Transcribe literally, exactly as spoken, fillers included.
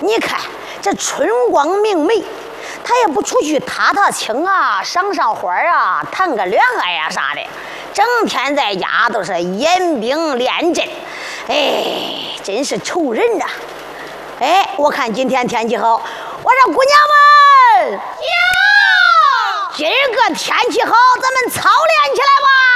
你看这春光明媚，他也不出去踏踏青啊，赏赏花啊，谈个恋爱呀、啊、啥的，整天在家都是演兵练阵，哎，真是愁人呐、啊！哎，我看今天天气好，我说姑娘们，呀，今儿个天气好，咱们操练起来吧。